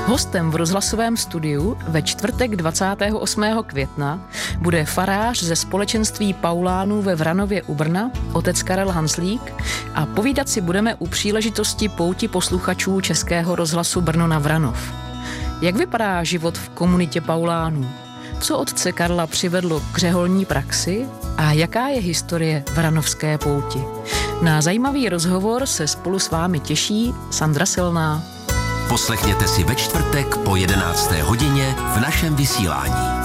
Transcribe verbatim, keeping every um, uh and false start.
Hostem v rozhlasovém studiu ve čtvrtek dvacátého osmého května bude farář ze společenství Paulánů ve Vranově u Brna, otec Karel Hanslík, a povídat si budeme u příležitosti pouti posluchačů Českého rozhlasu Brno na Vranov. Jak vypadá život v komunitě Paulánů? Co otce Karla přivedlo k řeholní praxi a jaká je historie vranovské pouti? Na zajímavý rozhovor se spolu s vámi těší Sandra Silná. Poslechněte si ve čtvrtek po jedenácté hodině v našem vysílání.